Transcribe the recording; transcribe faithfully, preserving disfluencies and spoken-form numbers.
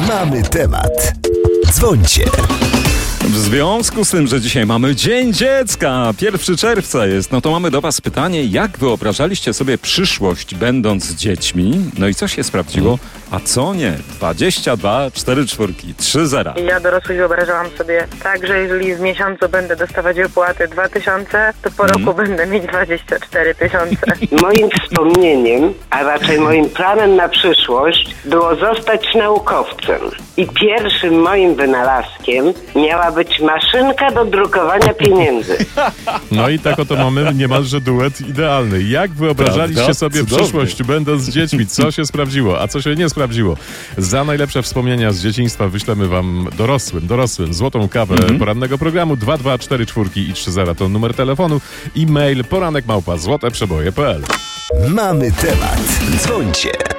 Mamy temat. Dzwońcie. W związku z tym, że dzisiaj mamy Dzień Dziecka, pierwszego czerwca jest, no to mamy do was pytanie, jak wyobrażaliście sobie przyszłość będąc dziećmi? No i co się sprawdziło, a co nie? dwadzieścia dwa, cztery czwórki, trzy zera. Ja dorosłych wyobrażałam sobie tak, że jeżeli w miesiącu będę dostawać wypłaty dwa tysiące, to po Mhm. roku będę mieć dwadzieścia cztery tysiące. Moim wspomnieniem, a raczej moim planem na przyszłość było zostać naukowcem. I pierwszym moim wynalazkiem miała być maszynka do drukowania pieniędzy. No i tak oto mamy niemalże duet idealny. Jak wyobrażaliście Prawda? sobie Cudownie. przyszłość będąc dziećmi? Co się sprawdziło, a co się nie sprawdziło? Za najlepsze wspomnienia z dzieciństwa wyślemy wam dorosłym, dorosłym złotą kawę Mhm. porannego programu. Dwa dwa cztery czwórki i trzy zera to numer telefonu. E-mail poranek małpa złote przeboje kropka pe el. Mamy temat. Dzwońcie.